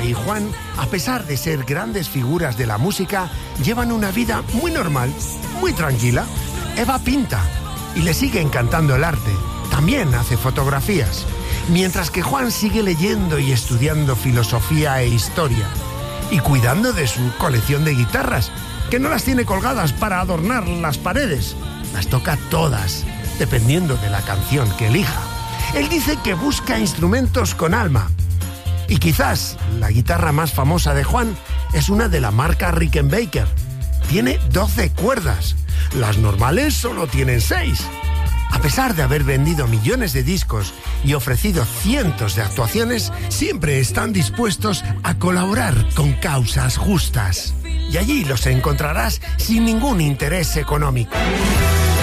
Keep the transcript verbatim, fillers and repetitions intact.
y Juan, a pesar de ser grandes figuras de la música, llevan una vida muy normal, muy tranquila. Eva pinta y le sigue encantando el arte. También hace fotografías. Mientras que Juan sigue leyendo y estudiando filosofía e historia. Y cuidando de su colección de guitarras, que no las tiene colgadas para adornar las paredes. Las toca todas, dependiendo de la canción que elija. Él dice que busca instrumentos con alma. Y quizás la guitarra más famosa de Juan es una de la marca Rickenbacker. Tiene doce cuerdas. Las normales solo tienen seis. A pesar de haber vendido millones de discos y ofrecido cientos de actuaciones, siempre están dispuestos a colaborar con causas justas. Y allí los encontrarás sin ningún interés económico.